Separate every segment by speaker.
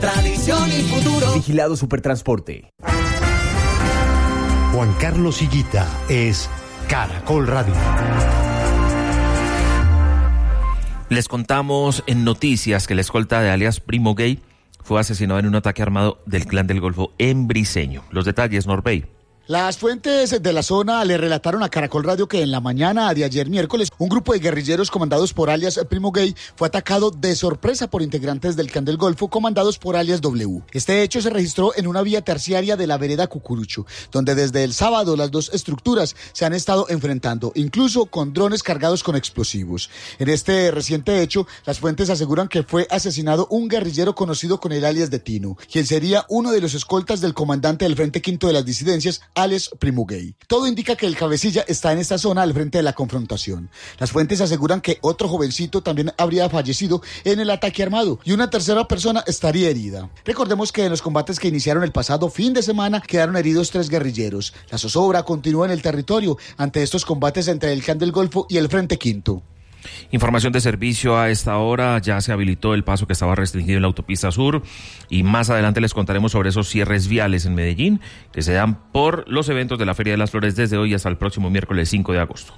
Speaker 1: Tradición y futuro.
Speaker 2: Vigilado Supertransporte.
Speaker 3: Juan Carlos Higuita es Caracol Radio.
Speaker 4: Les contamos en noticias que la escolta de alias Primo Gay fue asesinado en un ataque armado del Clan del Golfo en Briceño. Los detalles, Norbey.
Speaker 5: Las fuentes de la zona le relataron a Caracol Radio que en la mañana de ayer miércoles un grupo de guerrilleros comandados por alias Primo Gay fue atacado de sorpresa por integrantes del Clan del Golfo comandados por alias W. Este hecho se registró en una vía terciaria de la vereda Cucurucho, donde desde el sábado las dos estructuras se han estado enfrentando, incluso con drones cargados con explosivos. En este reciente hecho, las fuentes aseguran que fue asesinado un guerrillero conocido con el alias de Tino, quien sería uno de los escoltas del comandante del Frente Quinto de las Disidencias, alias Primo Gay. Todo indica que el cabecilla está en esta zona al frente de la confrontación. Las fuentes aseguran que otro jovencito también habría fallecido en el ataque armado y una tercera persona estaría herida. Recordemos que en los combates que iniciaron el pasado fin de semana quedaron heridos 3 guerrilleros. La zozobra continúa en el territorio ante estos combates entre el Clan del Golfo y el Frente Quinto.
Speaker 4: Información de servicio a esta hora, ya se habilitó el paso que estaba restringido en la autopista sur y más adelante les contaremos sobre esos cierres viales en Medellín que se dan por los eventos de la Feria de las Flores desde hoy hasta el próximo miércoles 5 de agosto.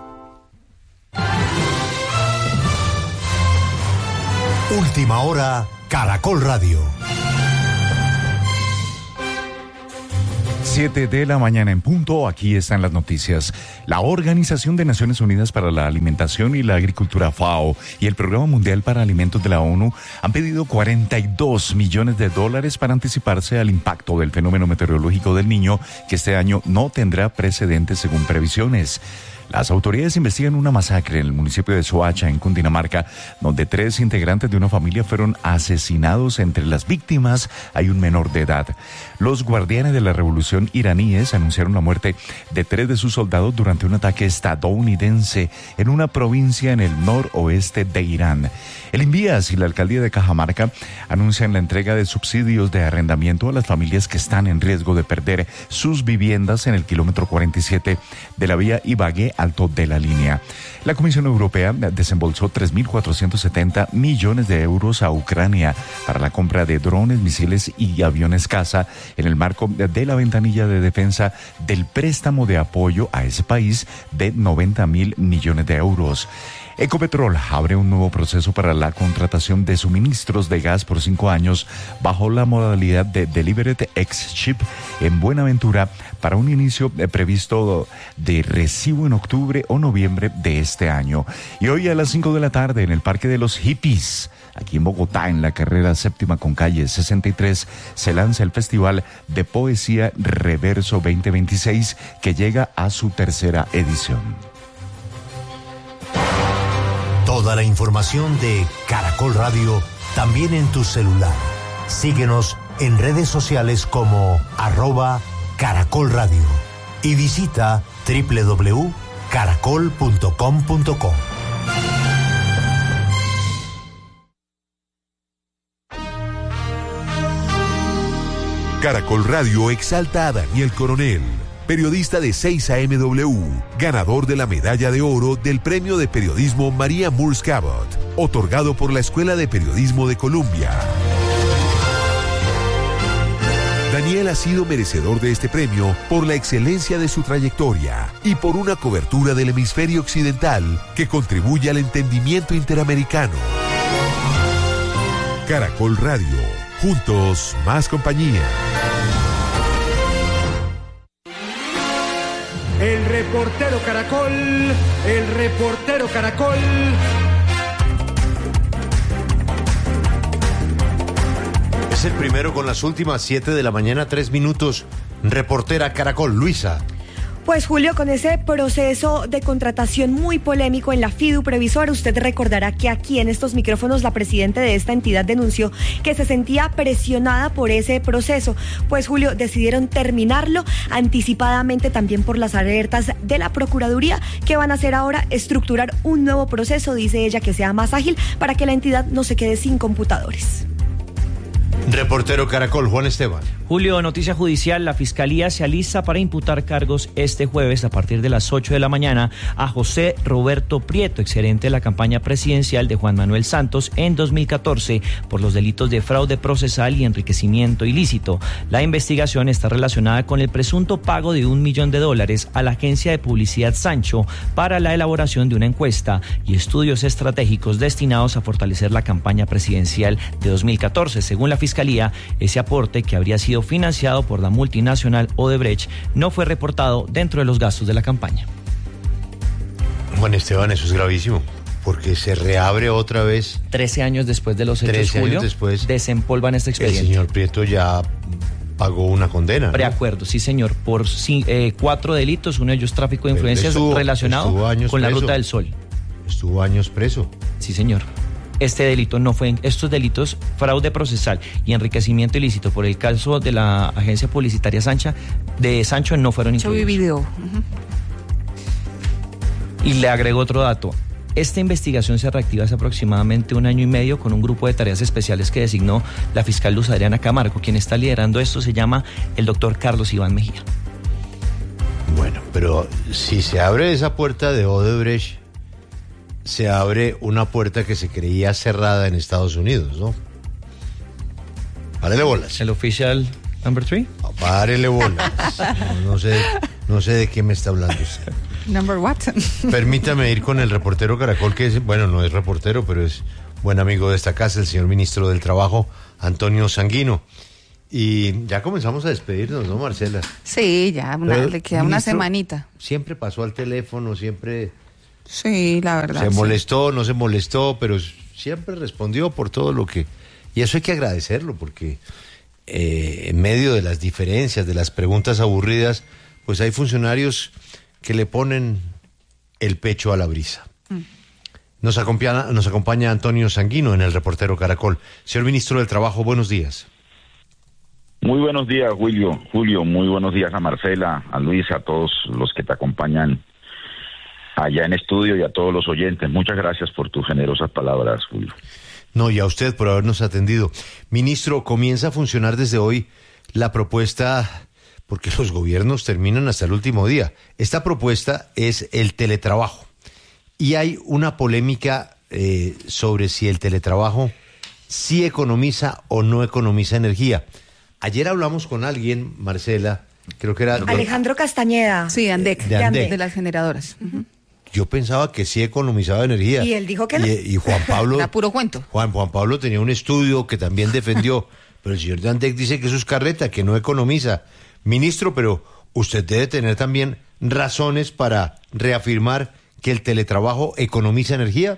Speaker 3: Última hora, Caracol Radio.
Speaker 6: 7 de la mañana en punto, aquí están las noticias. La Organización de Naciones Unidas para la Alimentación y la Agricultura, FAO, y el Programa Mundial para Alimentos de la ONU han pedido $42 millones para anticiparse al impacto del fenómeno meteorológico del Niño, que este año no tendrá precedentes según previsiones. Las autoridades investigan una masacre en el municipio de Soacha, en Cundinamarca, donde 3 integrantes de una familia fueron asesinados. Entre las víctimas hay un menor de edad. Los guardianes de la revolución iraníes anunciaron la muerte de 3 de sus soldados durante un ataque estadounidense en una provincia en el noroeste de Irán. El INVIAS y la alcaldía de Cajamarca anuncian la entrega de subsidios de arrendamiento a las familias que están en riesgo de perder sus viviendas en el kilómetro 47 de la vía Ibagué Alto de la Línea. La Comisión Europea desembolsó 3.470 millones de euros a Ucrania para la compra de drones, misiles y aviones caza en el marco de la ventanilla de defensa del préstamo de apoyo a ese país de 90.000 millones de euros. Ecopetrol abre un nuevo proceso para la contratación de suministros de gas por 5 años bajo la modalidad de Delivered Ex-Ship en Buenaventura para un inicio previsto de recibo en octubre o noviembre de este año. Y hoy a las 5 de la tarde en el Parque de los Hippies, aquí en Bogotá, en la carrera séptima con calle 63, se lanza el Festival de Poesía Reverso 2026 que llega a su 3ª edición.
Speaker 3: Toda la información de Caracol Radio también en tu celular. Síguenos en redes sociales como @Caracol Radio y visita www.caracol.com.co.
Speaker 7: Caracol Radio exalta a Daniel Coronel, periodista de 6AMW, ganador de la medalla de oro del Premio de Periodismo María Moores Cabot, otorgado por la Escuela de Periodismo de Colombia. Daniel ha sido merecedor de este premio por la excelencia de su trayectoria y por una cobertura del hemisferio occidental que contribuye al entendimiento interamericano. Caracol Radio, juntos más compañía.
Speaker 8: El reportero Caracol, el reportero Caracol.
Speaker 3: Es el primero con las últimas 7 de la mañana, 3 minutos. Reportera Caracol, Luisa.
Speaker 9: Pues Julio, con ese proceso de contratación muy polémico en la FIDU Previsora, usted recordará que aquí en estos micrófonos la presidenta de esta entidad denunció que se sentía presionada por ese proceso. Pues Julio, decidieron terminarlo anticipadamente también por las alertas de la Procuraduría, que van a hacer ahora estructurar un nuevo proceso, dice ella, que sea más ágil para que la entidad no se quede sin computadores.
Speaker 3: reportero Caracol, Juan Esteban.
Speaker 1: Julio, noticia judicial, la Fiscalía se alista para imputar cargos este jueves a partir de las 8 de la mañana a José Roberto Prieto, exgerente de la campaña presidencial de Juan Manuel Santos en 2014 por los delitos de fraude procesal y enriquecimiento ilícito. La investigación está relacionada con el presunto pago de $1 millón a la agencia de publicidad Sancho para la elaboración de una encuesta y estudios estratégicos destinados a fortalecer la campaña presidencial de 2014. Según la Fiscalía, ese aporte, que habría sido financiado por la multinacional Odebrecht, no fue reportado dentro de los gastos de la campaña.
Speaker 3: Juan Esteban, eso es gravísimo, porque se reabre otra vez.
Speaker 1: 13 años después de los hechos, Julio,
Speaker 3: después,
Speaker 1: desempolvan este expediente.
Speaker 3: El señor Prieto ya pagó una condena, ¿no?
Speaker 1: Preacuerdo, sí señor, por 4 delitos, uno de ellos tráfico de influencias relacionado con la Ruta del Sol.
Speaker 3: Estuvo años preso.
Speaker 1: Sí señor. Este delito no fue, estos delitos, fraude procesal y enriquecimiento ilícito por el caso de la agencia publicitaria Sancho, no fueron incluidos.
Speaker 2: Video.
Speaker 1: Y le agrego otro dato. Esta investigación se reactiva hace aproximadamente 1 año y medio con un grupo de tareas especiales que designó la fiscal Luz Adriana Camargo. Quien está liderando esto se llama el doctor Carlos Iván Mejía.
Speaker 3: Bueno, pero si se abre esa puerta de Odebrecht, se abre una puerta que se creía cerrada en Estados Unidos, ¿no? Párele bolas.
Speaker 1: ¿El oficial number 3?
Speaker 3: No, párele bolas. No sé de qué me está hablando usted.
Speaker 2: Number what?
Speaker 3: Permítame ir con el reportero Caracol, que es, bueno, no es reportero, pero es buen amigo de esta casa, el señor ministro del Trabajo, Antonio Sanguino. Y ya comenzamos a despedirnos, ¿no, Marcela?
Speaker 2: Sí, ya, le queda una semanita.
Speaker 3: Siempre pasó al teléfono, siempre...
Speaker 2: Sí, la verdad.
Speaker 3: Se molestó, no se molestó, pero siempre respondió por todo lo que... Y eso hay que agradecerlo, porque en medio de las diferencias, de las preguntas aburridas, pues hay funcionarios que le ponen el pecho a la brisa. Nos acompaña Antonio Sanguino en el reportero Caracol. Señor ministro del Trabajo, buenos días.
Speaker 10: Muy buenos días, Julio, muy buenos días a Marcela, a Luis, a todos los que te acompañan allá en estudio y a todos los oyentes. Muchas gracias por tus generosas palabras, Julio.
Speaker 3: No, y a usted por habernos atendido. Ministro, comienza a funcionar desde hoy la propuesta, porque los gobiernos terminan hasta el último día. Esta propuesta es el teletrabajo. Y hay una polémica sobre si el teletrabajo sí economiza o no economiza energía. Ayer hablamos con alguien, Marcela, creo que era...
Speaker 9: Alejandro Castañeda.
Speaker 2: Sí, Andec,
Speaker 3: de Andec.
Speaker 2: De las generadoras.
Speaker 3: Yo pensaba que sí economizaba energía.
Speaker 9: Y él dijo que no.
Speaker 3: Y Juan Pablo...
Speaker 2: Era puro cuento.
Speaker 3: Juan Pablo tenía un estudio que también defendió, pero el señor de Andec dice que eso es carreta, que no economiza. Ministro, pero usted debe tener también razones para reafirmar que el teletrabajo economiza energía.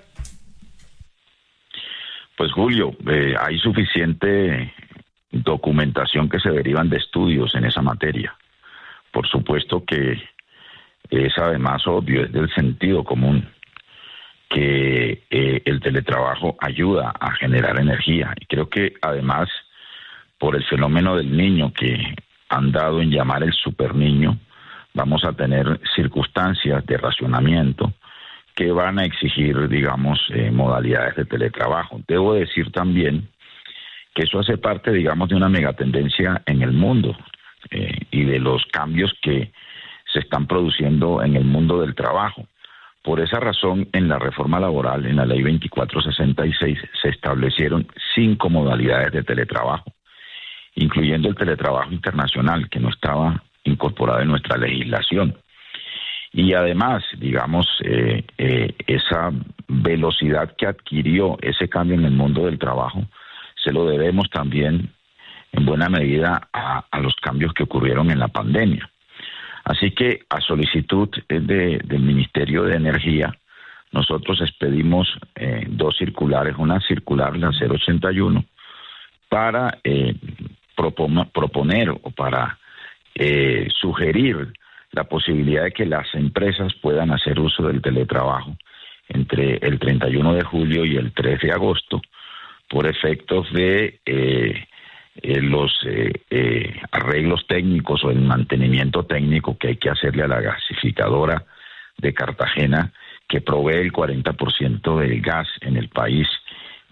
Speaker 10: Pues Julio, hay suficiente documentación que se derivan de estudios en esa materia. Por supuesto que es además obvio, es del sentido común, que el teletrabajo ayuda a generar energía. Y creo que además, por el fenómeno del niño que han dado en llamar el superniño, vamos a tener circunstancias de racionamiento que van a exigir, digamos, modalidades de teletrabajo. Debo decir también que eso hace parte, digamos, de una megatendencia en el mundo y de los cambios que se están produciendo en el mundo del trabajo. Por esa razón, en la reforma laboral, en la ley 2466, se establecieron 5 modalidades de teletrabajo, incluyendo el teletrabajo internacional, que no estaba incorporado en nuestra legislación. Y además, digamos, esa velocidad que adquirió ese cambio en el mundo del trabajo, se lo debemos también en buena medida a los cambios que ocurrieron en la pandemia. Así que a solicitud del Ministerio de Energía, nosotros expedimos 2 circulares, una circular, la 081, para proponer o para sugerir la posibilidad de que las empresas puedan hacer uso del teletrabajo entre el 31 de julio y el 3 de agosto por efectos de los arreglos técnicos o el mantenimiento técnico que hay que hacerle a la gasificadora de Cartagena, que provee el 40% del gas en el país,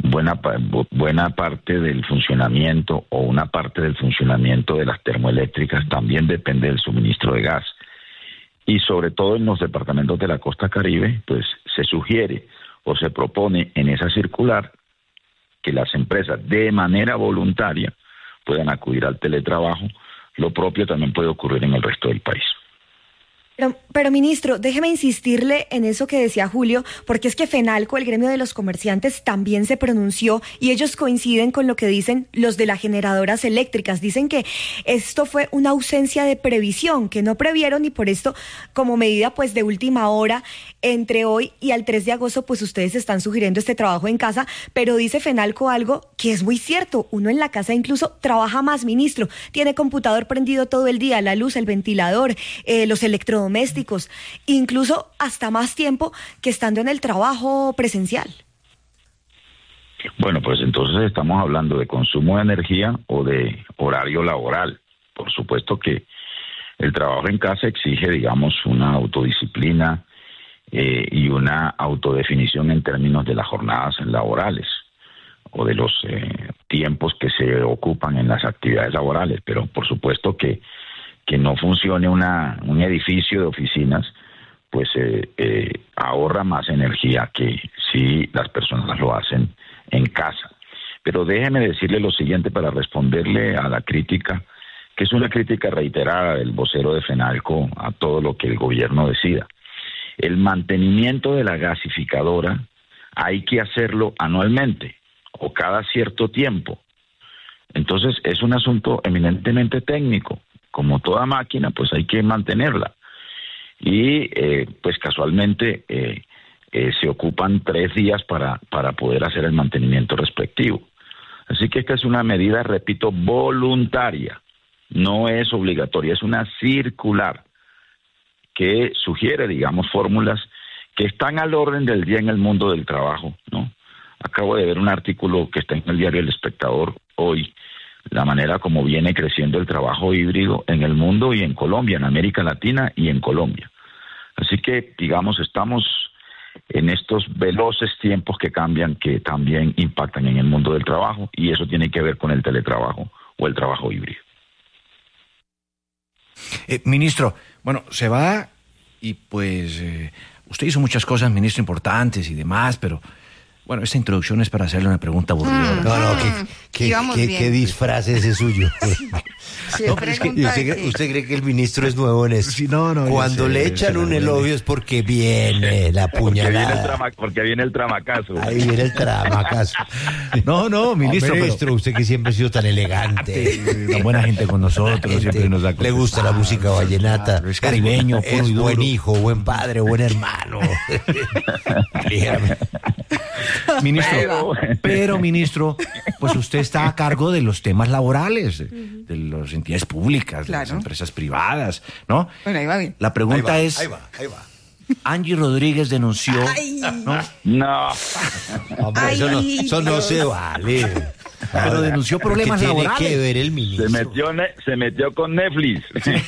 Speaker 10: buena parte del funcionamiento o una parte del funcionamiento de las termoeléctricas también depende del suministro de gas. Y sobre todo en los departamentos de la costa Caribe, pues se sugiere o se propone en esa circular que las empresas de manera voluntaria puedan acudir al teletrabajo. Lo propio también puede ocurrir en el resto del país.
Speaker 9: Pero ministro, déjeme insistirle en eso que decía Julio, porque es que FENALCO, el gremio de los comerciantes, también se pronunció y ellos coinciden con lo que dicen los de las generadoras eléctricas. Dicen que esto fue una ausencia de previsión, que no previeron y por esto, como medida pues de última hora, entre hoy y al 3 de agosto, pues ustedes están sugiriendo este trabajo en casa, pero dice FENALCO algo que es muy cierto. Uno en la casa incluso trabaja más, ministro. Tiene computador prendido todo el día, la luz, el ventilador, los electrodomésticos, incluso hasta más tiempo que estando en el trabajo presencial.
Speaker 10: Bueno, pues entonces estamos hablando de consumo de energía o de horario laboral. Por supuesto que el trabajo en casa exige, digamos, una autodisciplina y una autodefinición en términos de las jornadas laborales o de los tiempos que se ocupan en las actividades laborales, pero por supuesto que no funcione un edificio de oficinas, pues ahorra más energía que si las personas lo hacen en casa. Pero déjeme decirle lo siguiente para responderle a la crítica, que es una crítica reiterada del vocero de FENALCO a todo lo que el gobierno decida. El mantenimiento de la gasificadora hay que hacerlo anualmente o cada cierto tiempo. Entonces es un asunto eminentemente técnico. Como toda máquina, pues hay que mantenerla. Y pues casualmente se ocupan 3 días para poder hacer el mantenimiento respectivo. Así que esta es una medida, repito, voluntaria. No es obligatoria, es una circular que sugiere, digamos, fórmulas que están al orden del día en el mundo del trabajo, ¿no? Acabo de ver un artículo que está en el diario El Espectador hoy, la manera como viene creciendo el trabajo híbrido en el mundo y en Colombia, en América Latina y en Colombia. Así que, digamos, estamos en estos veloces tiempos que cambian, que también impactan en el mundo del trabajo, y eso tiene que ver con el teletrabajo o el trabajo híbrido.
Speaker 11: Ministro, bueno, se va y pues usted hizo muchas cosas, ministro, importantes y demás, pero bueno, esta introducción es para hacerle una pregunta aburrida.
Speaker 12: ¿Qué disfraz es ese suyo? No, es que ¿usted cree que el ministro es nuevo en eso?
Speaker 11: Sí, no,
Speaker 12: cuando le echan un elogio es porque viene la puñalada.
Speaker 10: Porque viene el tramacazo.
Speaker 12: Ahí viene el tramacazo.
Speaker 11: No, ministro.
Speaker 12: Ministro, usted que siempre ha sido tan elegante.
Speaker 11: Tan buena gente con nosotros, siempre nos da.
Speaker 12: Le gusta la música vallenata.
Speaker 11: Es caribeño,
Speaker 12: es
Speaker 11: y
Speaker 12: buen hijo, buen padre, buen hermano.
Speaker 11: Ministro, pero ministro, pues usted está a cargo de los temas laborales, de las entidades públicas, de las empresas privadas, ¿no?
Speaker 2: Bueno, ahí va bien.
Speaker 11: La pregunta es,
Speaker 12: ahí va.
Speaker 11: Angie Rodríguez denunció,
Speaker 10: No.
Speaker 12: Hombre, eso no se vale.
Speaker 11: Pero denunció problemas laborales.
Speaker 12: Tiene que ver el ministro.
Speaker 10: Se metió con Netflix.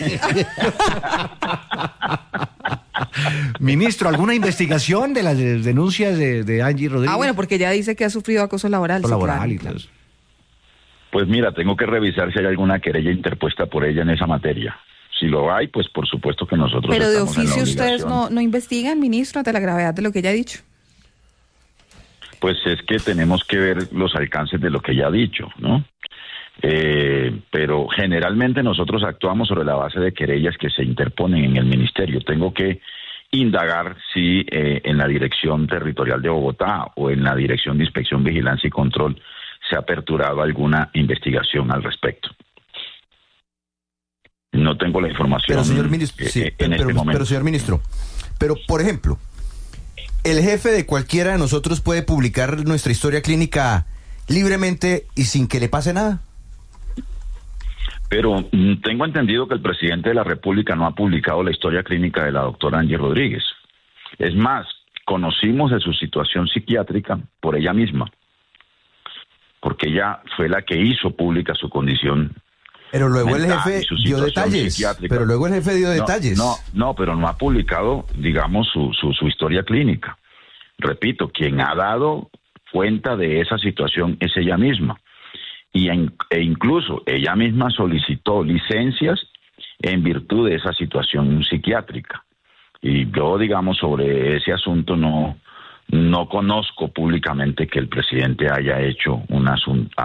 Speaker 11: Ministro, ¿alguna investigación de las denuncias de Angie Rodríguez?
Speaker 2: Bueno, porque ella dice que ha sufrido acoso laboral.
Speaker 11: Claro.
Speaker 10: Pues mira, tengo que revisar si hay alguna querella interpuesta por ella en esa materia. Si lo hay, pues por supuesto que nosotros
Speaker 2: Pero de
Speaker 10: estamos en la
Speaker 2: oficio ustedes
Speaker 10: obligación.
Speaker 2: no investigan, ministro, ante la gravedad de lo que ella ha dicho.
Speaker 10: Pues es que tenemos que ver los alcances de lo que ella ha dicho, ¿no? Pero generalmente nosotros actuamos sobre la base de querellas que se interponen en el ministerio. Tengo que indagar si en la Dirección Territorial de Bogotá o en la Dirección de Inspección, Vigilancia y Control se ha aperturado alguna investigación al respecto. No tengo la información.
Speaker 12: Pero señor ministro, pero señor ministro, por ejemplo, el jefe de cualquiera de nosotros puede publicar nuestra historia clínica libremente y sin que le pase nada.
Speaker 10: Pero tengo entendido que el presidente de la República no ha publicado la historia clínica de la doctora Angie Rodríguez. Es más, conocimos de su situación psiquiátrica por ella misma, porque ella fue la que hizo pública su condición.
Speaker 12: Pero luego el jefe dio detalles. Pero luego el jefe dio detalles.
Speaker 10: No, pero no ha publicado, digamos, su historia clínica. Repito, quien ha dado cuenta de esa situación es ella misma. E incluso ella misma solicitó licencias en virtud de esa situación psiquiátrica. Y yo, digamos, sobre ese asunto no conozco públicamente que el presidente haya hecho una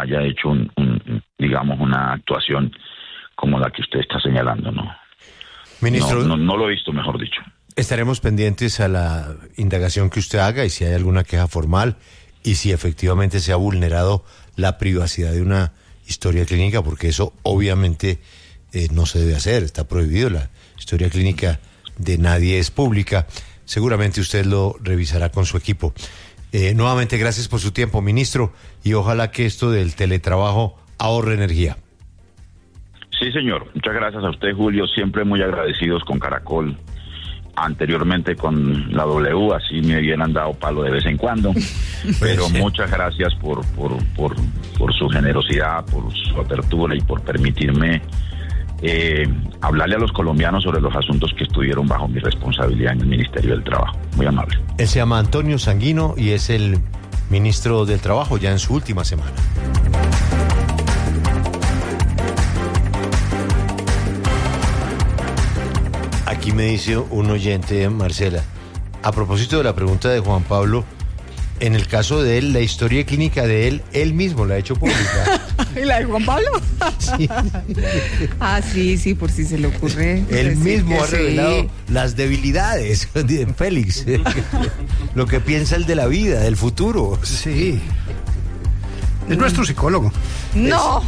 Speaker 10: actuación como la que usted está señalando, ¿no?
Speaker 13: Ministro,
Speaker 10: no lo he visto, mejor dicho.
Speaker 13: Estaremos pendientes a la indagación que usted haga y si hay alguna queja formal y si efectivamente se ha vulnerado la privacidad de una historia clínica, porque eso obviamente no se debe hacer, está prohibido. La historia clínica de nadie es pública. Seguramente usted lo revisará con su equipo. Nuevamente, gracias por su tiempo, ministro, y ojalá que esto del teletrabajo ahorre energía.
Speaker 10: Sí, señor. Muchas gracias a usted, Julio. Siempre muy agradecidos con Caracol. Anteriormente con la W, así me hubieran dado palo de vez en cuando. Pero muchas gracias por su generosidad, por su apertura y por permitirme hablarle a los colombianos sobre los asuntos que estuvieron bajo mi responsabilidad en el Ministerio del Trabajo. Muy amable.
Speaker 13: Él se llama Antonio Sanguino y es el ministro del Trabajo ya en su última semana. Aquí me dice un oyente, Marcela, a propósito de la pregunta de Juan Pablo, en el caso de él, la historia clínica de él mismo la ha hecho pública.
Speaker 2: ¿Y la de Juan Pablo?
Speaker 13: Sí.
Speaker 2: Sí, por si se le ocurre.
Speaker 13: Él mismo ha revelado las debilidades de Félix, lo que piensa él de la vida, del futuro.
Speaker 14: Sí. Es nuestro psicólogo.
Speaker 2: No.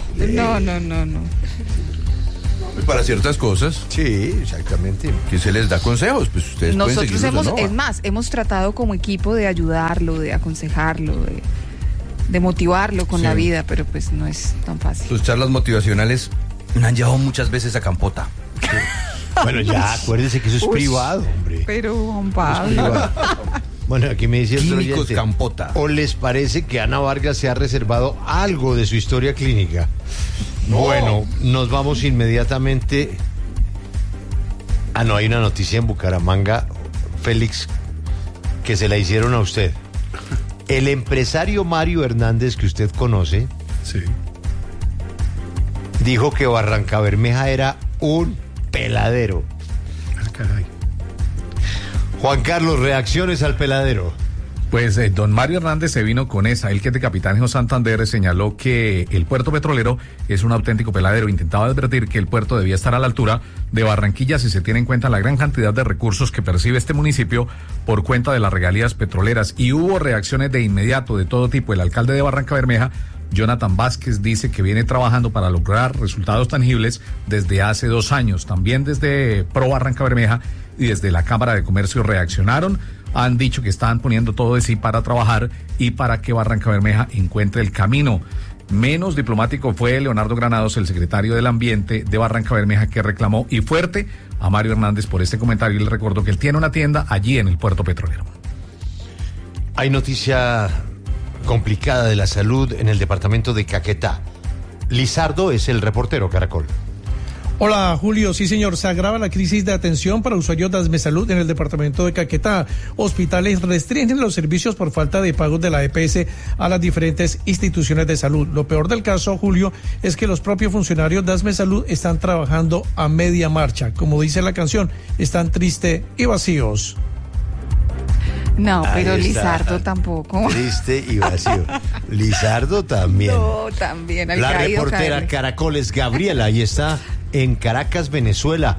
Speaker 12: Para ciertas cosas.
Speaker 13: Sí, exactamente.
Speaker 12: Que se les da consejos, pues ustedes
Speaker 2: Nosotros
Speaker 12: pueden seguirlos,
Speaker 2: hemos tratado como equipo de ayudarlo, de aconsejarlo, de motivarlo con la vida, pero pues no es tan fácil.
Speaker 12: Sus charlas motivacionales me han llevado muchas veces a Campota.
Speaker 13: Bueno, ya, acuérdese que eso es privado, hombre.
Speaker 2: Pero, Juan Pablo.
Speaker 13: Bueno, aquí me dice otro
Speaker 12: Químicos
Speaker 13: oyente,
Speaker 12: Campota.
Speaker 13: ¿o les parece que Ana Vargas se ha reservado algo de su historia clínica? No. Bueno, nos vamos inmediatamente. No, hay una noticia en Bucaramanga, Félix, que se la hicieron a usted. El empresario Mario Hernández, que usted conoce,
Speaker 14: sí,
Speaker 13: dijo que Barrancabermeja era un peladero.
Speaker 14: Caray.
Speaker 13: Juan Carlos, reacciones al peladero.
Speaker 15: Pues don Mario Hernández se vino con esa. Él, que es de Capitán Santander, señaló que el puerto petrolero es un auténtico peladero. Intentaba advertir que el puerto debía estar a la altura de Barranquilla si se tiene en cuenta la gran cantidad de recursos que percibe este municipio por cuenta de las regalías petroleras. Y hubo reacciones de inmediato de todo tipo. El alcalde de Barrancabermeja, Jonathan Vázquez, dice que viene trabajando para lograr resultados tangibles desde hace 2 años. También desde Pro Barrancabermeja y desde la Cámara de Comercio reaccionaron. Han dicho que están poniendo todo de sí para trabajar y para que Barrancabermeja encuentre el camino. Menos diplomático fue Leonardo Granados, el secretario del Ambiente de Barrancabermeja, que reclamó y fuerte a Mario Hernández por este comentario y le recordó que él tiene una tienda allí en el puerto petrolero.
Speaker 13: Hay noticia complicada de la salud en el departamento de Caquetá. Lizardo es el reportero Caracol.
Speaker 16: Hola, Julio. Sí, señor. Se agrava la crisis de atención para usuarios de Asmesalud en el departamento de Caquetá. Hospitales restringen los servicios por falta de pagos de la EPS a las diferentes instituciones de salud. Lo peor del caso, Julio, es que los propios funcionarios de Asmesalud están trabajando a media marcha. Como dice la canción, están tristes y vacíos.
Speaker 2: No, pero Lizardo tampoco.
Speaker 13: Triste y vacío. Lizardo también.
Speaker 2: No, también.
Speaker 13: La reportera Caracol es Gabriela y está en Caracas, Venezuela.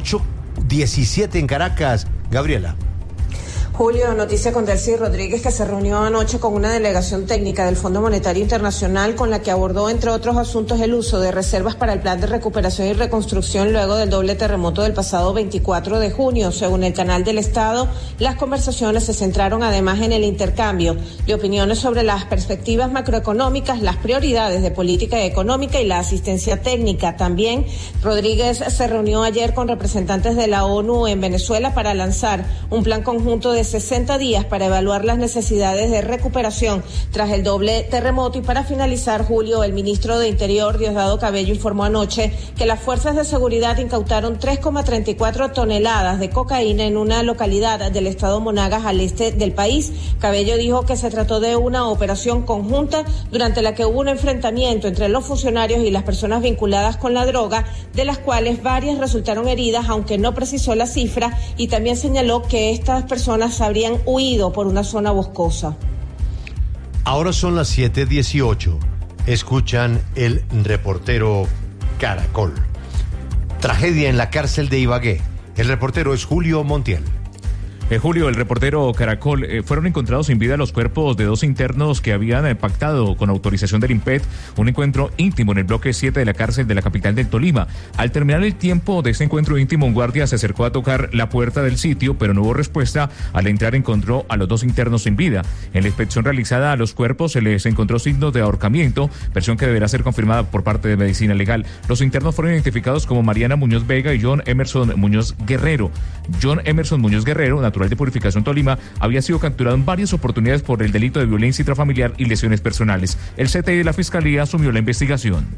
Speaker 13: 8:17 en Caracas. Gabriela.
Speaker 17: Julio, noticia con Delcy Rodríguez, que se reunió anoche con una delegación técnica del Fondo Monetario Internacional con la que abordó, entre otros asuntos, el uso de reservas para el plan de recuperación y reconstrucción luego del doble terremoto del pasado 24 de junio. Según el canal del Estado, las conversaciones se centraron además en el intercambio de opiniones sobre las perspectivas macroeconómicas, las prioridades de política económica y la asistencia técnica. También Rodríguez se reunió ayer con representantes de la ONU en Venezuela para lanzar un plan conjunto de 60 días para evaluar las necesidades de recuperación tras el doble terremoto. Y para finalizar, Julio, el ministro de Interior, Diosdado Cabello, informó anoche que las fuerzas de seguridad incautaron 3,34 toneladas de cocaína en una localidad del estado Monagas al este del país. Cabello dijo que se trató de una operación conjunta durante la que hubo un enfrentamiento entre los funcionarios y las personas vinculadas con la droga, de las cuales varias resultaron heridas, aunque no precisó la cifra, y también señaló que estas personas habrían huido por una zona boscosa.
Speaker 13: Ahora son las 7:18. Escuchan el reportero Caracol. Tragedia en la cárcel de Ibagué. El reportero es Julio Montiel.
Speaker 15: Julio, el reportero Caracol, fueron encontrados sin vida los cuerpos de 2 internos que habían pactado con autorización del INPET un encuentro íntimo en el bloque 7 de la cárcel de la capital del Tolima. Al terminar el tiempo de ese encuentro íntimo, un guardia se acercó a tocar la puerta del sitio, pero no hubo respuesta. Al entrar encontró a los 2 internos sin vida. En la inspección realizada a los cuerpos se les encontró signos de ahorcamiento, versión que deberá ser confirmada por parte de Medicina Legal. Los internos fueron identificados como Mariana Muñoz Vega y John Emerson Muñoz Guerrero. John Emerson Muñoz Guerrero, natural de Purificación Tolima, había sido capturado en varias oportunidades por el delito de violencia intrafamiliar y lesiones personales. El CTI de la Fiscalía asumió la investigación.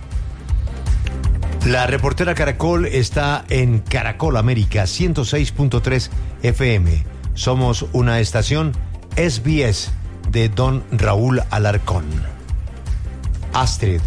Speaker 13: La reportera Caracol está en Caracol América 106.3 FM. Somos una estación SBS de don Raúl Alarcón. Astrid.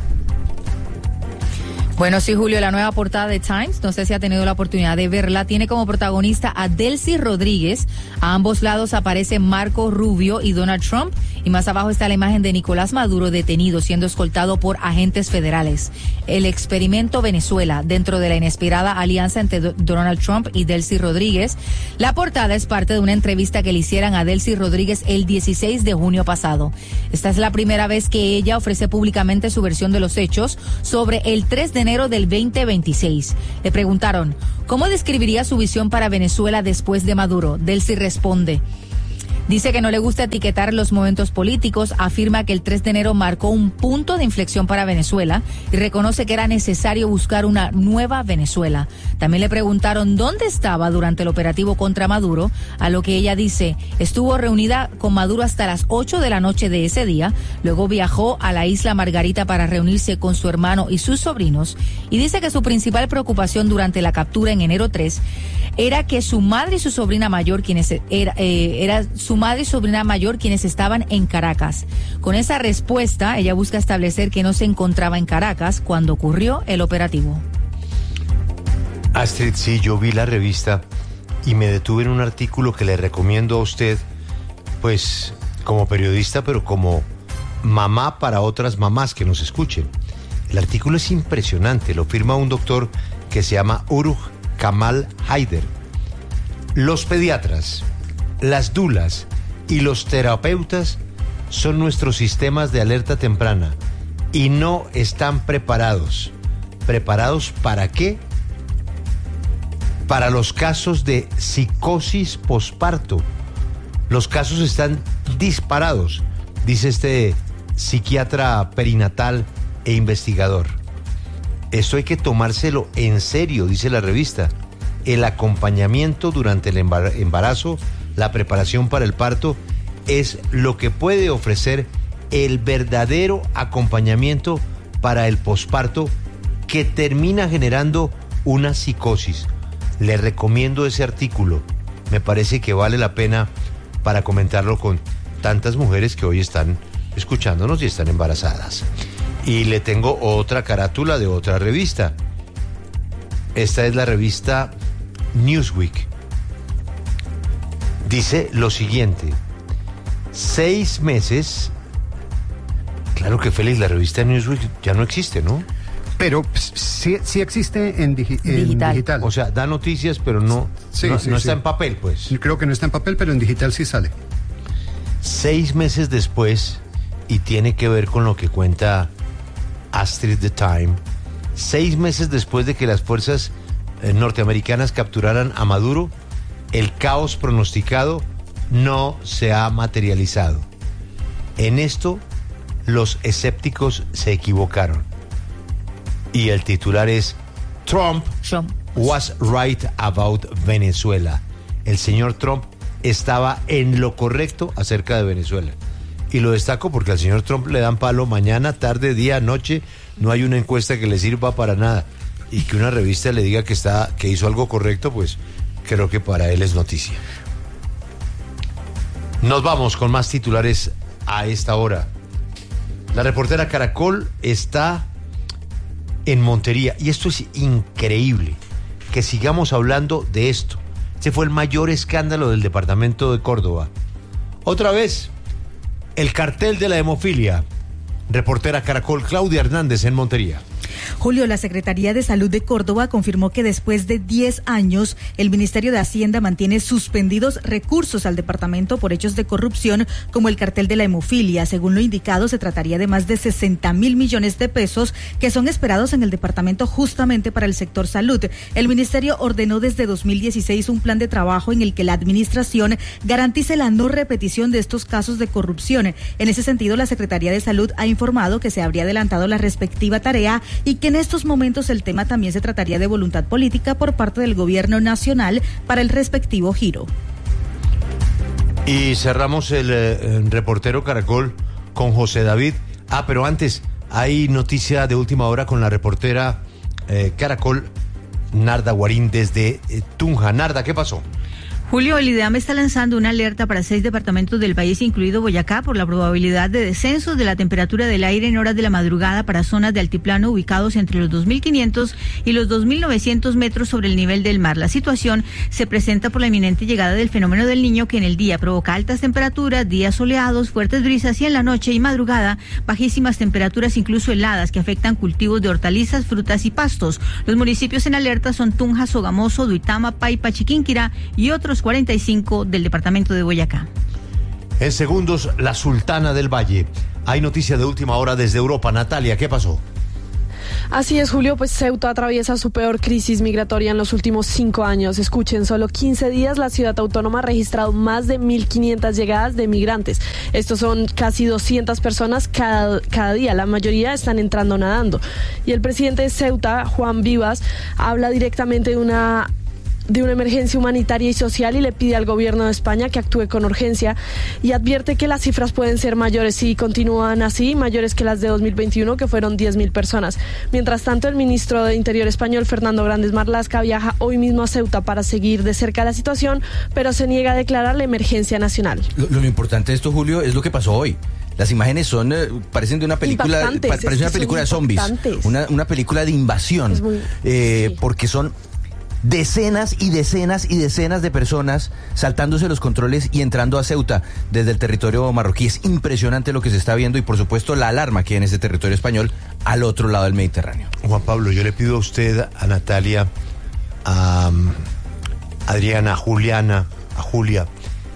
Speaker 18: Bueno, sí, Julio, la nueva portada de Times, no sé si ha tenido la oportunidad de verla, tiene como protagonista a Delcy Rodríguez. A ambos lados aparece Marco Rubio y Donald Trump, y más abajo está la imagen de Nicolás Maduro detenido, siendo escoltado por agentes federales. El experimento Venezuela, dentro de la inesperada alianza entre Donald Trump y Delcy Rodríguez. La portada es parte de una entrevista que le hicieran a Delcy Rodríguez el 16 de junio pasado. Esta es la primera vez que ella ofrece públicamente su versión de los hechos sobre el 3 de enero del 2026. Le preguntaron, ¿cómo describiría su visión para Venezuela después de Maduro? Delcy responde. Dice que no le gusta etiquetar los momentos políticos, afirma que el 3 de enero marcó un punto de inflexión para Venezuela y reconoce que era necesario buscar una nueva Venezuela. También le preguntaron dónde estaba durante el operativo contra Maduro, a lo que ella dice, estuvo reunida con Maduro hasta las 8 de la noche de ese día, luego viajó a la isla Margarita para reunirse con su hermano y sus sobrinos, y dice que su principal preocupación durante la captura en enero 3 era que su madre y su sobrina mayor, quienes estaban en Caracas. Con esa respuesta, ella busca establecer que no se encontraba en Caracas cuando ocurrió el operativo.
Speaker 13: Astrid, sí, yo vi la revista y me detuve en un artículo que le recomiendo a usted, pues como periodista, pero como mamá para otras mamás que nos escuchen. El artículo es impresionante, lo firma un doctor que se llama Urug Kamal Haider. Los pediatras, las dulas y los terapeutas son nuestros sistemas de alerta temprana y no están preparados. ¿Preparados para qué? Para los casos de psicosis posparto. Los casos están disparados, dice este psiquiatra perinatal e investigador. Esto hay que tomárselo en serio, dice la revista. El acompañamiento durante el embarazo, la preparación para el parto, es lo que puede ofrecer el verdadero acompañamiento para el posparto, que termina generando una psicosis. Le recomiendo ese artículo. Me parece que vale la pena para comentarlo con tantas mujeres que hoy están escuchándonos y están embarazadas. Y le tengo otra carátula de otra revista. Esta es la revista Newsweek. Dice lo siguiente: 6 meses. Claro que feliz, la revista Newsweek ya no existe, ¿no?
Speaker 14: Pero sí existe en digital.
Speaker 13: O sea, da noticias, pero no está en papel, pues.
Speaker 14: Creo que no está en papel, pero en digital sí sale.
Speaker 13: 6 meses después, y tiene que ver con lo que cuenta Astrid the Time, 6 meses después de que las fuerzas norteamericanas capturaran a Maduro, el caos pronosticado no se ha materializado. En esto, los escépticos se equivocaron. Y el titular es Trump was right about Venezuela. El señor Trump estaba en lo correcto acerca de Venezuela. Y lo destaco porque al señor Trump le dan palo mañana, tarde, día, noche. No hay una encuesta que le sirva para nada. Y que una revista le diga que hizo algo correcto, pues creo que para él es noticia. Nos vamos con más titulares a esta hora. La reportera Caracol está en Montería. Y esto es increíble, que sigamos hablando de esto. Este fue el mayor escándalo del departamento de Córdoba. Otra vez, el cartel de la hemofilia. Reportera Caracol, Claudia Hernández en Montería.
Speaker 19: Julio, la Secretaría de Salud de Córdoba confirmó que después de 10 años, el Ministerio de Hacienda mantiene suspendidos recursos al departamento por hechos de corrupción como el cartel de la hemofilia. Según lo indicado, se trataría de más de 60.000 millones de pesos que son esperados en el departamento justamente para el sector salud. El Ministerio ordenó desde 2016 un plan de trabajo en el que la administración garantice la no repetición de estos casos de corrupción. En ese sentido, la Secretaría de Salud ha informado que se habría adelantado la respectiva tarea y que en estos momentos el tema también se trataría de voluntad política por parte del gobierno nacional para el respectivo giro.
Speaker 13: Y cerramos el reportero Caracol con José David. Pero antes hay noticia de última hora con la reportera Caracol, Narda Guarín desde Tunja. Narda, ¿qué pasó?
Speaker 20: Julio, el IDEAM está lanzando una alerta para 6 departamentos del país, incluido Boyacá, por la probabilidad de descenso de la temperatura del aire en horas de la madrugada para zonas de altiplano ubicados entre los 2.500 y los 2.900 metros sobre el nivel del mar. La situación se presenta por la inminente llegada del fenómeno del Niño, que en el día provoca altas temperaturas, días soleados, fuertes brisas, y en la noche y madrugada bajísimas temperaturas, incluso heladas, que afectan cultivos de hortalizas, frutas y pastos. Los municipios en alerta son Tunja, Sogamoso, Duitama, Paipa, Chiquinquirá y otros 45 del departamento de Boyacá.
Speaker 13: En segundos, la Sultana del Valle. Hay noticia de última hora desde Europa. Natalia, ¿qué pasó?
Speaker 21: Así es, Julio, pues Ceuta atraviesa su peor crisis migratoria en los últimos 5 años. Escuchen, solo 15 días la ciudad autónoma ha registrado más de 1.500 llegadas de migrantes. Estos son casi 200 personas cada día. La mayoría están entrando nadando. Y el presidente de Ceuta, Juan Vivas, habla directamente de una emergencia humanitaria y social y le pide al gobierno de España que actúe con urgencia y advierte que las cifras pueden ser mayores si continúan así, mayores que las de 2021, que fueron 10.000 personas. Mientras tanto, el ministro de Interior español, Fernando Grande Marlaska, viaja hoy mismo a Ceuta para seguir de cerca la situación, pero se niega a declarar la emergencia nacional.
Speaker 12: Lo importante de esto, Julio, es lo que pasó hoy. Las imágenes parecen de una película, parece una película de zombies, una película de invasión, porque son decenas y decenas y decenas de personas saltándose los controles y entrando a Ceuta desde el territorio marroquí. Es impresionante lo que se está viendo y, por supuesto, la alarma que hay en ese territorio español al otro lado del Mediterráneo.
Speaker 13: Juan Pablo, yo le pido a usted, a Natalia, a Adriana, a Juliana, a Julia.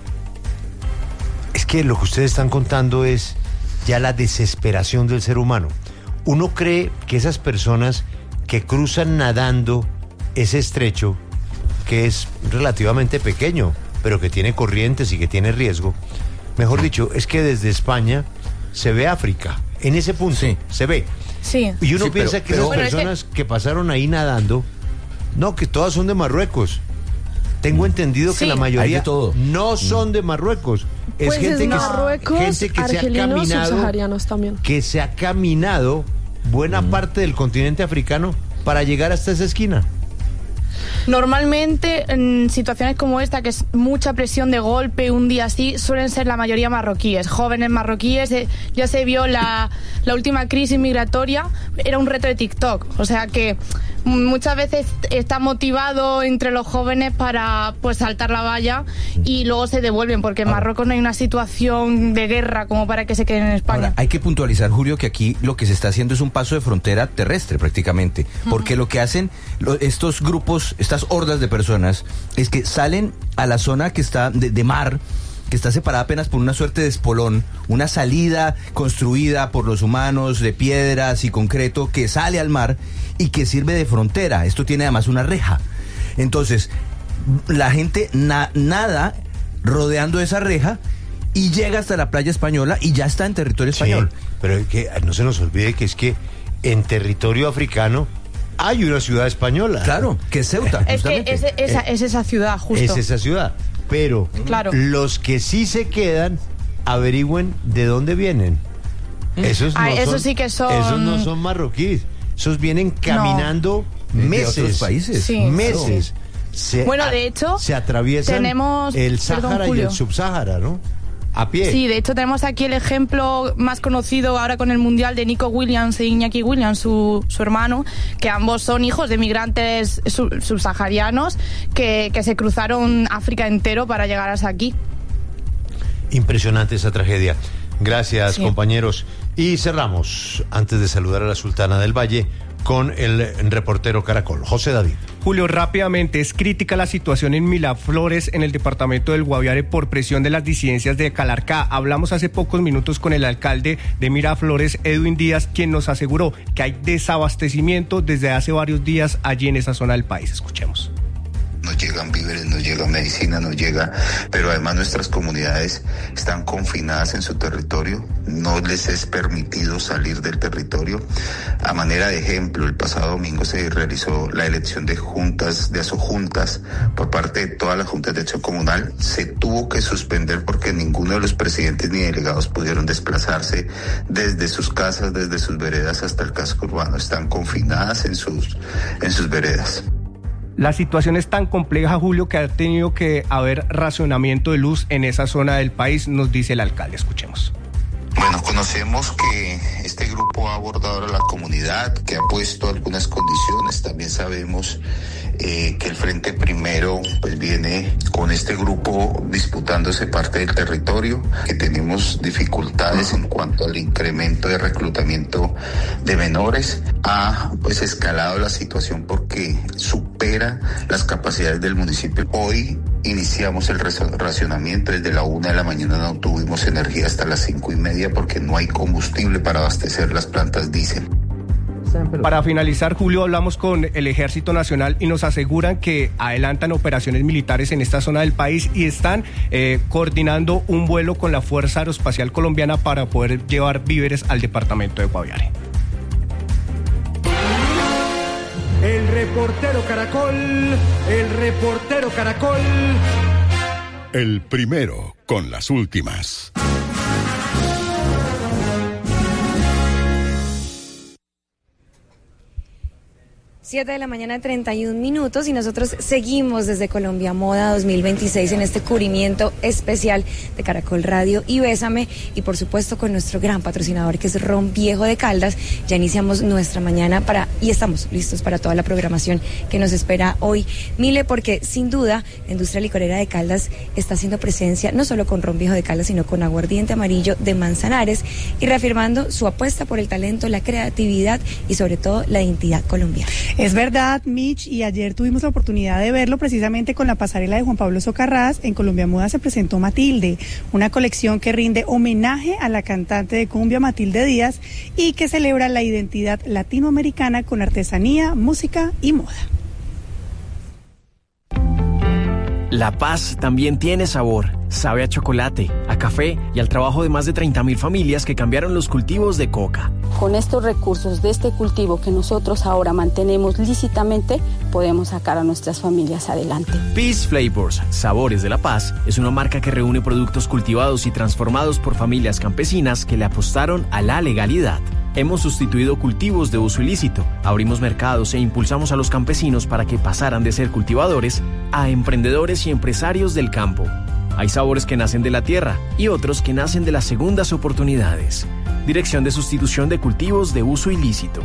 Speaker 13: Es que lo que ustedes están contando es ya la desesperación del ser humano. Uno cree que esas personas que cruzan nadando ese estrecho, que es relativamente pequeño, pero que tiene corrientes y que tiene riesgo, mejor dicho, es que desde España se ve África. En ese punto se ve.
Speaker 21: Sí.
Speaker 13: Y uno piensa que esas personas que pasaron ahí nadando, no, que todas son de Marruecos. Tengo entendido que la mayoría no son de Marruecos. Es
Speaker 21: pues
Speaker 13: gente,
Speaker 21: Marruecos,
Speaker 13: gente que se ha caminado,
Speaker 21: también.
Speaker 13: Que se ha caminado buena parte del continente africano para llegar hasta esa esquina.
Speaker 22: Normalmente en situaciones como esta, que es mucha presión de golpe, un día así, suelen ser la mayoría marroquíes, jóvenes marroquíes. Ya se vio la última crisis migratoria, era un reto de TikTok, o sea que muchas veces está motivado entre los jóvenes para pues saltar la valla y luego se devuelven, porque en Marruecos no hay una situación de guerra como para que se queden en España.
Speaker 12: Ahora, hay que puntualizar, Julio, que aquí lo que se está haciendo es un paso de frontera terrestre prácticamente, porque lo que hacen estos grupos, estas hordas de personas, es que salen a la zona que está de mar, que está separada apenas por una suerte de espolón, una salida construida por los humanos de piedras y concreto que sale al mar y que sirve de frontera. Esto tiene además una reja. Entonces, la gente nada rodeando esa reja y llega hasta la playa española y ya está en territorio español.
Speaker 13: Sí, pero es que no se nos olvide que es que en territorio africano hay una ciudad española.
Speaker 12: Claro, que es Ceuta.
Speaker 22: Es que es esa ciudad, justo.
Speaker 13: Es esa ciudad. Pero
Speaker 22: Claro.
Speaker 13: los que sí se quedan, averigüen de dónde vienen. Esos no
Speaker 22: esos sí que son...
Speaker 13: Esos no son marroquíes. Esos vienen caminando meses.
Speaker 12: De otros países.
Speaker 22: Sí.
Speaker 13: Meses.
Speaker 22: Bueno, de hecho,
Speaker 13: se atraviesan
Speaker 22: tenemos...
Speaker 13: el Sáhara y
Speaker 22: Julio.
Speaker 13: el Subsáhara, ¿no? A pie.
Speaker 22: Sí, de hecho tenemos aquí el ejemplo más conocido ahora con el Mundial de Nico Williams e Iñaki Williams, su hermano, que ambos son hijos de migrantes subsaharianos que se cruzaron África entero para llegar hasta aquí.
Speaker 13: Impresionante esa tragedia. Gracias,
Speaker 22: Sí.
Speaker 13: compañeros. Y cerramos, antes de saludar a la Sultana del Valle, con el reportero Caracol, José David.
Speaker 4: Julio, rápidamente, es crítica la situación en Miraflores, en el departamento del Guaviare, por presión de las disidencias de Calarcá. Hablamos hace pocos minutos con el alcalde de Miraflores, Edwin Díaz, quien nos aseguró que hay desabastecimiento desde hace varios días allí en esa zona del país. Escuchemos.
Speaker 5: Nos llegan víveres, nos llega medicina, nos llega, pero además nuestras comunidades están confinadas en su territorio, no les es permitido salir del territorio. A manera de ejemplo, el pasado domingo se realizó la elección de juntas, de asojuntas, por parte de todas las juntas de acción comunal. Se tuvo que suspender porque ninguno de los presidentes ni delegados pudieron desplazarse desde sus casas, desde sus veredas hasta el casco urbano. Están confinadas en sus veredas.
Speaker 4: La situación es tan compleja, Julio, que ha tenido que haber racionamiento de luz en esa zona del país, nos dice el alcalde. Escuchemos.
Speaker 5: Bueno, conocemos que este grupo ha abordado a la comunidad, que ha puesto algunas condiciones. También sabemos que el Frente Primero pues viene con este grupo disputándose parte del territorio, que tenemos dificultades en cuanto al incremento de reclutamiento de menores. Ha pues escalado la situación porque supera las capacidades del municipio. Hoy iniciamos el racionamiento, desde la 1 de la mañana no tuvimos energía hasta las 5:30 porque no hay combustible para abastecer las plantas diésel.
Speaker 4: Para finalizar, Julio, hablamos con el Ejército Nacional y nos aseguran que adelantan operaciones militares en esta zona del país y están coordinando un vuelo con la Fuerza Aeroespacial Colombiana para poder llevar víveres al departamento de Guaviare.
Speaker 8: El reportero Caracol,
Speaker 23: El primero con las últimas.
Speaker 9: 7:31 y nosotros seguimos desde Colombia Moda 2026 en este cubrimiento especial de Caracol Radio y Bésame, y por supuesto con nuestro gran patrocinador que es Ron Viejo de Caldas. Ya iniciamos nuestra mañana y estamos listos para toda la programación que nos espera hoy, Mile, porque sin duda la industria licorera de Caldas está haciendo presencia no solo con Ron Viejo de Caldas, sino con Aguardiente Amarillo de Manzanares, y reafirmando su apuesta por el talento, la creatividad y sobre todo la identidad colombiana.
Speaker 24: Es verdad, Mitch, y ayer tuvimos la oportunidad de verlo precisamente con la pasarela de Juan Pablo Socarrás. En Colombia Moda se presentó Matilde, una colección que rinde homenaje a la cantante de cumbia Matilde Díaz y que celebra la identidad latinoamericana con artesanía, música y moda.
Speaker 25: La paz también tiene sabor. Sabe a chocolate, a café y al trabajo de más de 30.000 familias que cambiaron los cultivos de coca.
Speaker 26: Con estos recursos de este cultivo que nosotros ahora mantenemos lícitamente, podemos sacar a nuestras familias adelante.
Speaker 25: Peace Flavors, Sabores de la Paz, es una marca que reúne productos cultivados y transformados por familias campesinas que le apostaron a la legalidad. Hemos sustituido cultivos de uso ilícito, abrimos mercados e impulsamos a los campesinos para que pasaran de ser cultivadores a emprendedores y empresarios del campo. Hay sabores que nacen de la tierra y otros que nacen de las segundas oportunidades. Dirección de Sustitución de Cultivos de Uso Ilícito.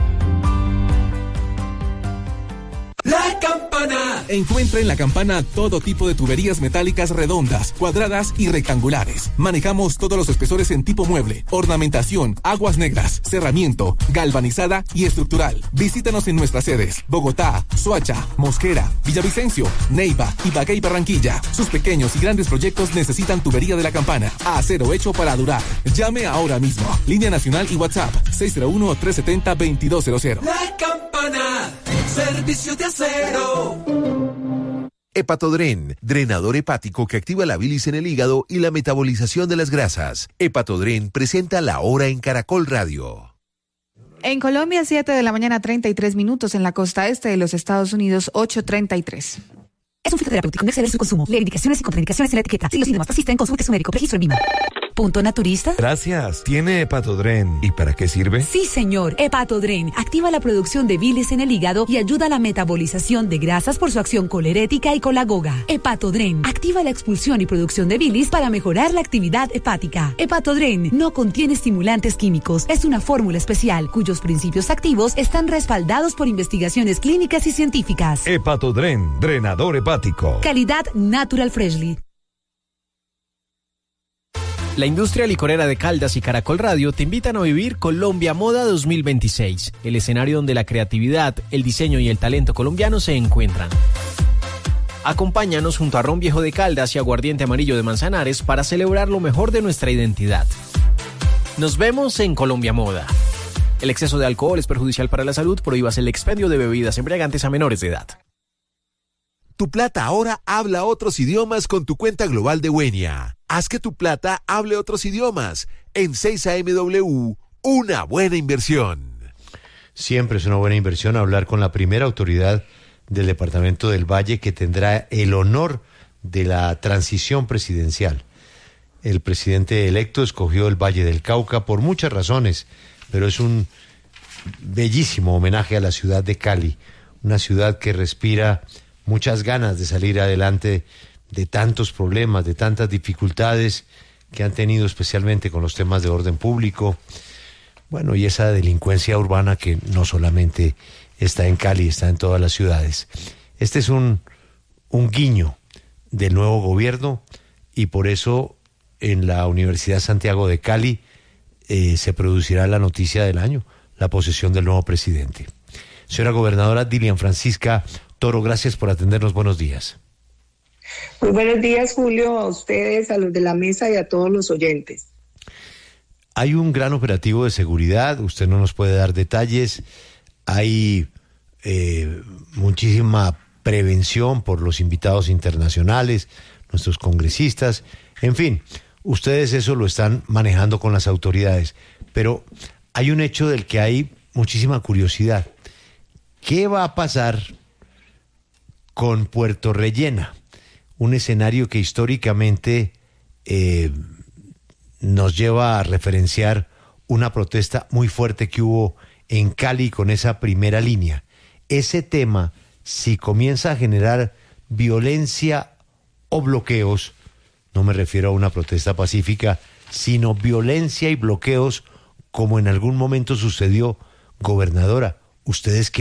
Speaker 27: La Campana. Encuentra en La Campana todo tipo de tuberías metálicas redondas, cuadradas y rectangulares. Manejamos todos los espesores en tipo mueble, ornamentación, aguas negras, cerramiento, galvanizada y estructural. Visítanos en nuestras sedes: Bogotá, Soacha, Mosquera, Villavicencio, Neiva, Ibagué y Barranquilla. Sus pequeños y grandes proyectos necesitan tubería de La Campana. Acero hecho para durar. Llame ahora mismo. Línea nacional y WhatsApp 601-370-2200. La Campana. Servicio de acero.
Speaker 7: Hepatodren, drenador hepático que activa la bilis en el hígado y la metabolización de las grasas. Hepatodren presenta La Hora en Caracol Radio.
Speaker 2: En Colombia, 7:33 a.m, en la costa este de los Estados Unidos, 8:33.
Speaker 1: Es un fitoterapéutico, no exceder su consumo. Lee indicaciones y contraindicaciones en la etiqueta. Si los síntomas persisten, consulte a su médico. Registro en VIMA. ¿Punto naturista?
Speaker 3: Gracias. ¿Tiene Hepatodren? ¿Y para qué sirve?
Speaker 1: Sí, señor. Hepatodren activa la producción de bilis en el hígado y ayuda a la metabolización de grasas por su acción colerética y colagoga. Hepatodren activa la expulsión y producción de bilis para mejorar la actividad hepática. Hepatodren no contiene estimulantes químicos. Es una fórmula especial cuyos principios activos están respaldados por investigaciones clínicas y científicas.
Speaker 3: Hepatodren, drenador hepático.
Speaker 1: Calidad Natural Freshly.
Speaker 25: La industria licorera de Caldas y Caracol Radio te invitan a vivir Colombia Moda 2026, el escenario donde la creatividad, el diseño y el talento colombiano se encuentran. Acompáñanos junto a Ron Viejo de Caldas y Aguardiente Amarillo de Manzanares para celebrar lo mejor de nuestra identidad. Nos vemos en Colombia Moda. El exceso de alcohol es perjudicial para la salud. Prohíbas el expendio de bebidas embriagantes a menores de edad.
Speaker 7: Tu plata ahora habla otros idiomas con tu cuenta global de Wenia. Haz que tu plata hable otros idiomas. En 6AMW, una buena inversión.
Speaker 13: Siempre es una buena inversión hablar con la primera autoridad del Departamento del Valle que tendrá el honor de la transición presidencial. El presidente electo escogió el Valle del Cauca por muchas razones, pero es un bellísimo homenaje a la ciudad de Cali, una ciudad que respira muchas ganas de salir adelante de tantos problemas, de tantas dificultades que han tenido especialmente con los temas de orden público, bueno, y esa delincuencia urbana que no solamente está en Cali, está en todas las ciudades. Este es un guiño del nuevo gobierno y por eso en la Universidad Santiago de Cali se producirá la noticia del año, la posesión del nuevo presidente. Señora gobernadora Dilian Francisca Toro, gracias por atendernos. Buenos días.
Speaker 6: Muy buenos días, Julio, a ustedes, a los de la mesa y a todos los oyentes.
Speaker 13: Hay un gran operativo de seguridad, usted no nos puede dar detalles, hay muchísima prevención por los invitados internacionales, nuestros congresistas, en fin, ustedes eso lo están manejando con las autoridades, pero hay un hecho del que hay muchísima curiosidad. ¿Qué va a pasar con Puerto Rellena? Un escenario que históricamente nos lleva a referenciar una protesta muy fuerte que hubo en Cali con esa primera línea. Ese tema, si comienza a generar violencia o bloqueos, no me refiero a una protesta pacífica, sino violencia y bloqueos como en algún momento sucedió, gobernadora, ¿ustedes qué